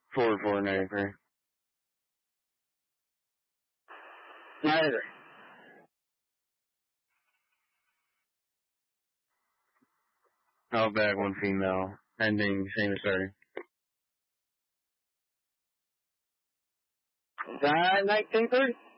4493. I agree. Outback, one female, ending same as 30. Is that 1930?